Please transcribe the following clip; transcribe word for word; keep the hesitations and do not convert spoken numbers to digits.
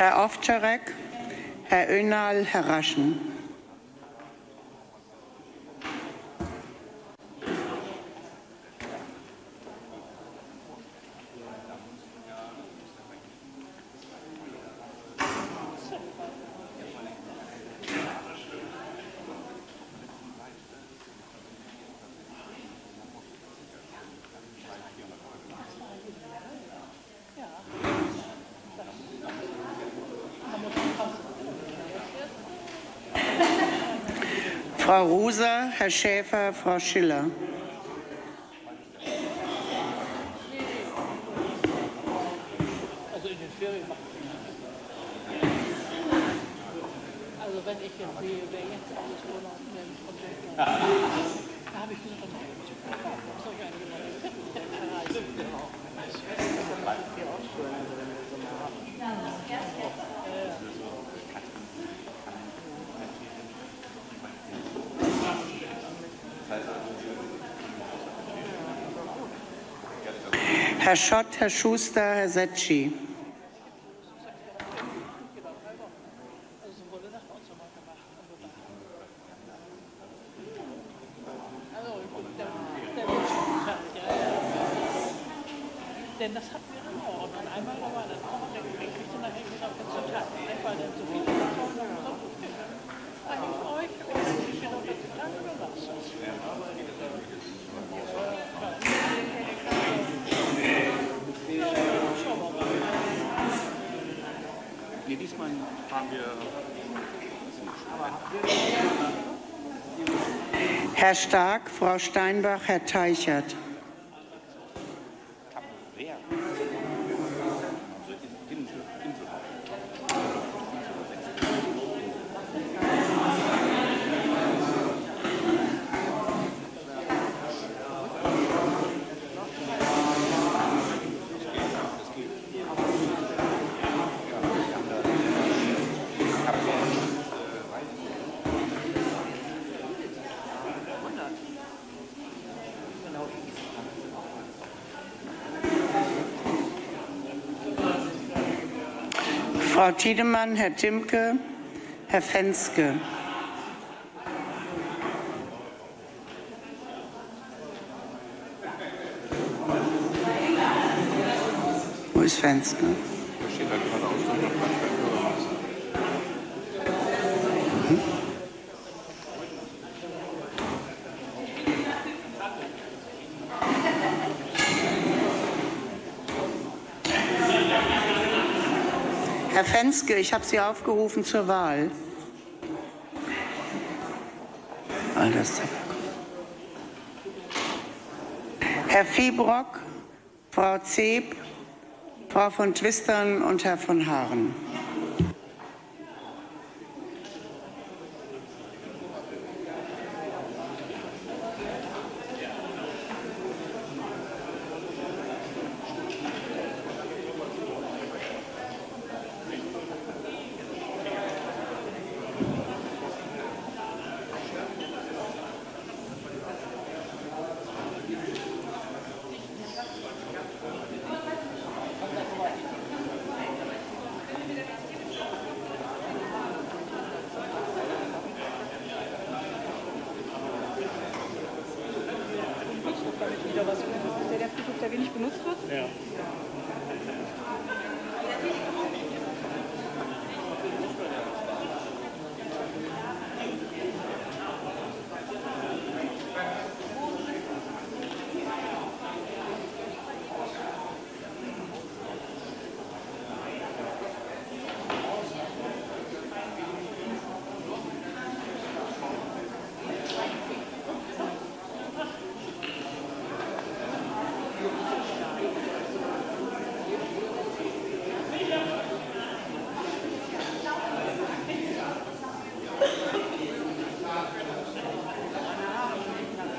Herr Ovtcharek, Herr Önal, Herr Raschen. Frau Rosa, Herr Schäfer, Frau Schiller. Also in den Ferien macht Also wenn ich jetzt sehe, wer jetzt alles Urlaub nimmt und so, da habe ich gesagt, was soll ich eigentlich machen? Herr Schott, Herr Schuster, Herr Secchi. Denn das hatten wir dann auch. Und dann einmal war das auch, der kriegte nachher wieder auf den Zitat. Weil dann so viele Personen haben gesagt, okay, da hilft euch, ich bin auf den Zitat oder was? Nee, diesmal fahren wir. Herr Stark, Frau Steinbach, Herr Teichert. Frau Tiedemann, Herr Timke, Herr Fenske. Wo ist Fenske? Da steht halt gerade aus. Mhm. Herr Fenske, ich habe Sie aufgerufen zur Wahl. Herr Fiebrock, Frau Zeb, Frau von Twistern und Herr von Haaren. Wieder was, ist der der Flugzeug, der wenig benutzt wird? Ja.